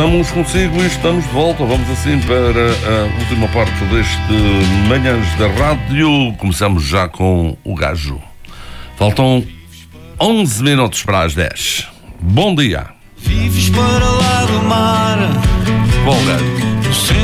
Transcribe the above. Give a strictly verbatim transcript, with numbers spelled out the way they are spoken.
Estamos consigo e estamos de volta. Vamos assim para a última parte deste Manhãs da Rádio. Começamos já com o gajo. Faltam onze minutos para as dez. Bom dia. Vives para lá do mar. Bom gajo.